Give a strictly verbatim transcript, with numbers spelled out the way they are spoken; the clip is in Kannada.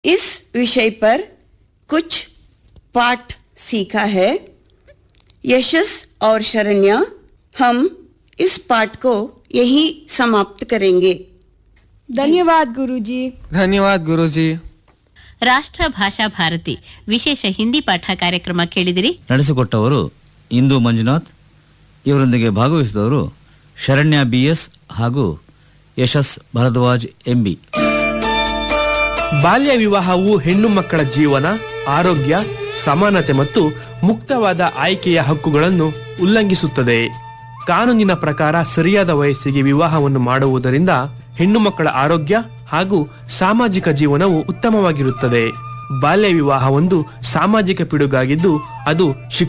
इस विषय पर कुछ पाठ सीखा है। यशस और शरण्या, हम इस पाठ को यहीं समाप्त करेंगे। धन्यवाद गुरुजी। ಧನ್ಯವಾದ ಗುರೂಜಿ. ರಾಷ್ಟ್ರ ಭಾಷಾ ಭಾರತಿ ವಿಶೇಷ ಹಿಂದಿ ಪಾಠ ಕಾರ್ಯಕ್ರಮ ಕೇಳಿದಿರಿ. ನಡೆಸಿಕೊಟ್ಟವರು ಇಂದು ಮಂಜುನಾಥ್. ಇವರೊಂದಿಗೆ ಭಾಗವಹಿಸಿದವರು ಶರಣ್ಯ ಬಿ ಎಸ್ ಹಾಗೂ ಯಶಸ್ ಭರದ್ವಾಜ್ ಎಂಬಿ. ಬಾಲ್ಯ ವಿವಾಹವು ಹೆಣ್ಣು ಮಕ್ಕಳ ಜೀವನ, ಆರೋಗ್ಯ, ಸಮಾನತೆ ಮತ್ತು ಮುಕ್ತವಾದ ಆಯ್ಕೆಯ ಹಕ್ಕುಗಳನ್ನು ಉಲ್ಲಂಘಿಸುತ್ತದೆ. ಕಾನೂನಿನ ಪ್ರಕಾರ ಸರಿಯಾದ ವಯಸ್ಸಿಗೆ ವಿವಾಹವನ್ನು ಮಾಡುವುದರಿಂದ ಹೆಣ್ಣು ಮಕ್ಕಳ ಆರೋಗ್ಯ ಹಾಗೂ ಸಾಮಾಜಿಕ ಜೀವನವು ಉತ್ತಮವಾಗಿರುತ್ತದೆ. ಬಾಲ್ಯ ವಿವಾಹ ಒಂದು ಸಾಮಾಜಿಕ ಪಿಡುಗಾಗಿದ್ದು ಅದು